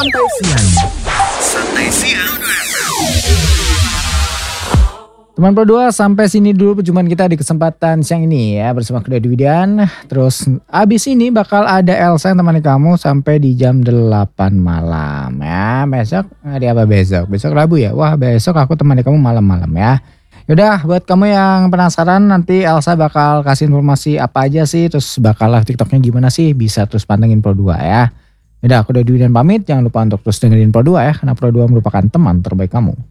Santai Siang. Santai Siang. Teman Pro 2, sampai sini dulu perjumpaan kita di kesempatan siang ini ya bersama Kuda Dwidian. Terus abis ini bakal ada Elsa yang temani kamu sampai di jam 8 malam ya. Besok hari apa besok? Besok Rabu ya. Wah, besok aku temani kamu malam-malam ya. Yaudah, buat kamu yang penasaran nanti Elsa bakal kasih informasi apa aja sih, terus bakal live TikToknya gimana sih, bisa terus pantengin Pro 2 ya. Yaudah, aku udah Dwidian pamit, jangan lupa untuk terus dengerin Pro 2 ya, karena Pro 2 merupakan teman terbaik kamu.